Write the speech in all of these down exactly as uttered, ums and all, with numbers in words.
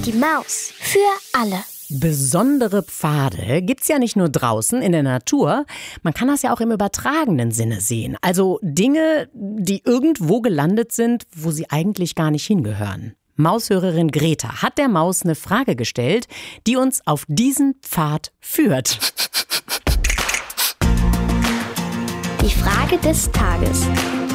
Die Maus für alle. Besondere Pfade gibt's ja nicht nur draußen in der Natur, man kann das ja auch im übertragenen Sinne sehen. Also Dinge, die irgendwo gelandet sind, wo sie eigentlich gar nicht hingehören. Maushörerin Greta hat der Maus eine Frage gestellt, die uns auf diesen Pfad führt. Die Frage des Tages.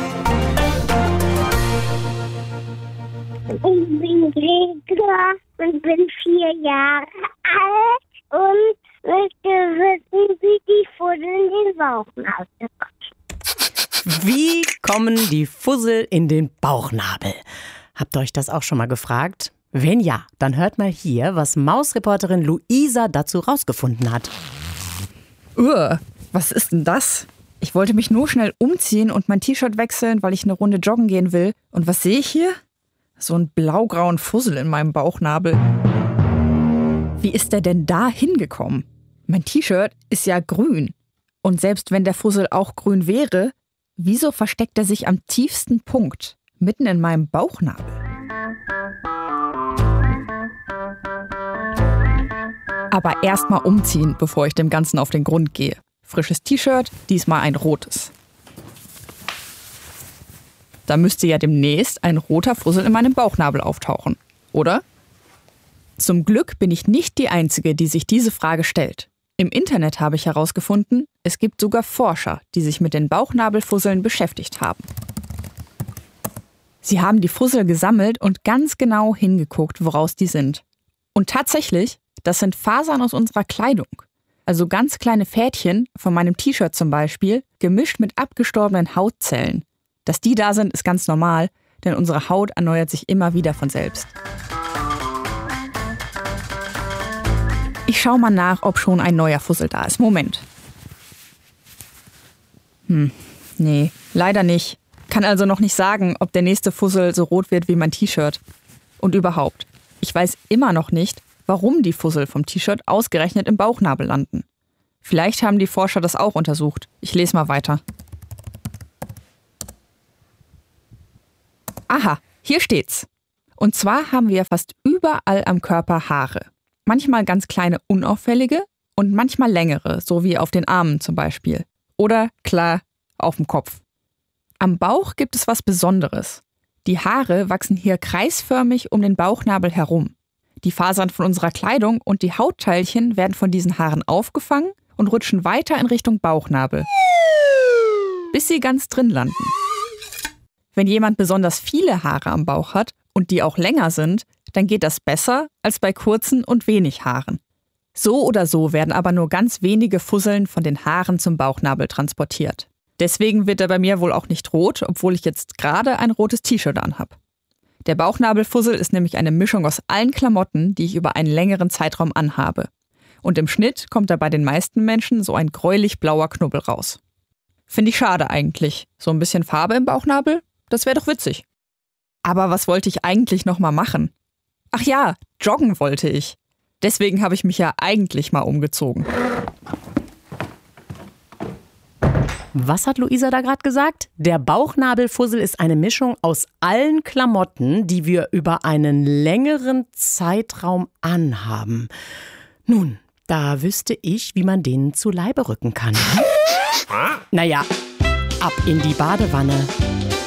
Ich bin Greta und bin vier Jahre alt und möchte wissen, wie die Fussel in den Bauchnabel kommt. Wie kommen die Fussel in den Bauchnabel? Habt ihr euch das auch schon mal gefragt? Wenn ja, dann hört mal hier, was Mausreporterin Luisa dazu rausgefunden hat. Uh, was ist denn das? Ich wollte mich nur schnell umziehen und mein T-Shirt wechseln, weil ich eine Runde joggen gehen will. Und was sehe ich hier? So einen blaugrauen Fussel in meinem Bauchnabel. Wie ist der denn da hingekommen? Mein T-Shirt ist ja grün. Und selbst wenn der Fussel auch grün wäre, wieso versteckt er sich am tiefsten Punkt, mitten in meinem Bauchnabel? Aber erst mal umziehen, bevor ich dem Ganzen auf den Grund gehe. Frisches T-Shirt, diesmal ein rotes. Da müsste ja demnächst ein roter Fussel in meinem Bauchnabel auftauchen, oder? Zum Glück bin ich nicht die Einzige, die sich diese Frage stellt. Im Internet habe ich herausgefunden, es gibt sogar Forscher, die sich mit den Bauchnabelfusseln beschäftigt haben. Sie haben die Fussel gesammelt und ganz genau hingeguckt, woraus die sind. Und tatsächlich, das sind Fasern aus unserer Kleidung. Also ganz kleine Fädchen, von meinem T-Shirt zum Beispiel, gemischt mit abgestorbenen Hautzellen. Dass die da sind, ist ganz normal, denn unsere Haut erneuert sich immer wieder von selbst. Ich schaue mal nach, ob schon ein neuer Fussel da ist. Moment. Hm, nee, leider nicht. Kann also noch nicht sagen, ob der nächste Fussel so rot wird wie mein T-Shirt. Und überhaupt, ich weiß immer noch nicht, warum die Fussel vom T-Shirt ausgerechnet im Bauchnabel landen. Vielleicht haben die Forscher das auch untersucht. Ich lese mal weiter. Aha, hier steht's. Und zwar haben wir fast überall am Körper Haare. Manchmal ganz kleine, unauffällige und manchmal längere, so wie auf den Armen zum Beispiel. Oder, klar, auf dem Kopf. Am Bauch gibt es was Besonderes. Die Haare wachsen hier kreisförmig um den Bauchnabel herum. Die Fasern von unserer Kleidung und die Hautteilchen werden von diesen Haaren aufgefangen und rutschen weiter in Richtung Bauchnabel, bis sie ganz drin landen. Wenn jemand besonders viele Haare am Bauch hat und die auch länger sind, dann geht das besser als bei kurzen und wenig Haaren. So oder so werden aber nur ganz wenige Fusseln von den Haaren zum Bauchnabel transportiert. Deswegen wird er bei mir wohl auch nicht rot, obwohl ich jetzt gerade ein rotes T-Shirt anhab. Der Bauchnabelfussel ist nämlich eine Mischung aus allen Klamotten, die ich über einen längeren Zeitraum anhabe. Und im Schnitt kommt da bei den meisten Menschen so ein gräulich-blauer Knubbel raus. Finde ich schade eigentlich. So ein bisschen Farbe im Bauchnabel? Das wäre doch witzig. Aber was wollte ich eigentlich noch mal machen? Ach ja, joggen wollte ich. Deswegen habe ich mich ja eigentlich mal umgezogen. Was hat Luisa da gerade gesagt? Der Bauchnabelfussel ist eine Mischung aus allen Klamotten, die wir über einen längeren Zeitraum anhaben. Nun, da wüsste ich, wie man denen zu Leibe rücken kann. Naja, ab in die Badewanne.